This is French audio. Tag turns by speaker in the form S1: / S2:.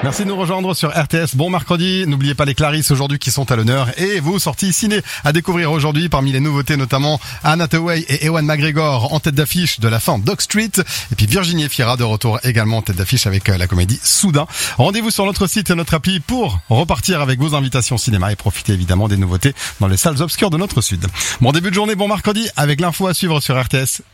S1: Merci de nous rejoindre sur RTS. Bon mercredi, n'oubliez pas les Clarisse aujourd'hui qui sont à l'honneur et vos sorties ciné à découvrir aujourd'hui parmi les nouveautés notamment Anne Hathaway et Ewan McGregor en tête d'affiche de la fin Dog Street et puis Virginie Efira de retour également en tête d'affiche avec la comédie Soudain. Rendez-vous sur notre site et notre appli pour repartir avec vos invitations cinéma et profiter évidemment des nouveautés dans les salles obscures de notre sud. Bon début de journée, bon mercredi avec l'info à suivre sur RTS.